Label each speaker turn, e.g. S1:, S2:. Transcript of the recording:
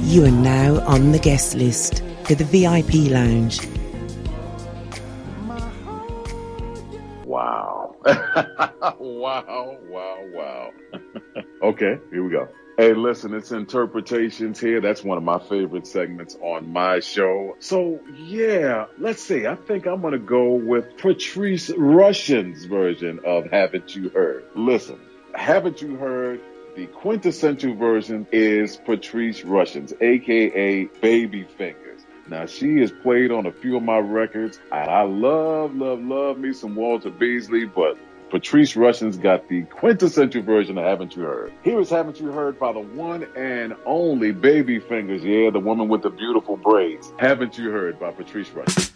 S1: You are now on the guest list for the VIP Lounge.
S2: Wow. Wow. Okay, here we go. Hey, listen, it's Interpretations here. That's one of my favorite segments on my show. So, yeah, let's see. I think I'm going to go with Patrice Rushen's version of Haven't You Heard? Listen, Haven't You Heard? The quintessential version is Patrice Rushen's, a.k.a. Baby Fingers. Now, she has played on a few of my records, and I love me some Walter Beasley, but Patrice Rushen's got the quintessential version of Haven't You Heard? Here is Haven't You Heard by the one and only Baby Fingers. Yeah, the woman with the beautiful braids. Haven't You Heard by Patrice Rushen.